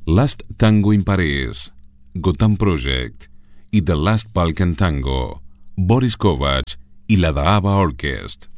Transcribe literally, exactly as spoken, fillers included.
Last Tango in Paris, Gotham Project i The Last Balkan Tango, Boris Kovac i la The ABBA Orchestra.